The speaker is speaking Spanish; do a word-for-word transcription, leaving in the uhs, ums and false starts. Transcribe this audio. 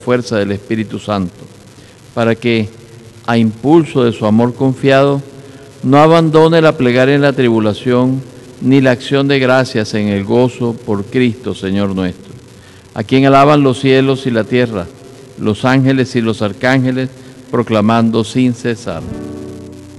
fuerza del Espíritu Santo, para que, a impulso de su amor confiado, no abandone la plegaria en la tribulación, ni la acción de gracias en el gozo por Cristo, Señor nuestro, a quien alaban los cielos y la tierra, los ángeles y los arcángeles, proclamando sin cesar: